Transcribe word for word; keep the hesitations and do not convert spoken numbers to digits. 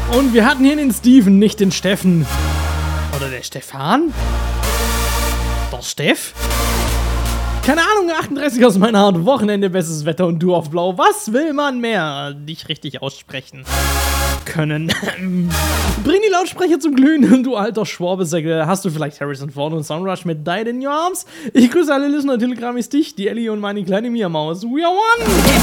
Und wir hatten hier den Steven, nicht den Steffen. Oder der Stefan? Der Steff? Keine Ahnung, achtunddreißig aus meiner Haut, Wochenende, bestes Wetter und du auf Blau. Was will man mehr? Nicht richtig aussprechen können. Bring die Lautsprecher zum Glühen, du alter Schwabesäckel. Hast du vielleicht Harrison Ford und Sunrush mit Died in Your Arms? Ich grüße alle Listener, Telegram ist dich, die Ellie und meine kleine Mia Maus. We are one!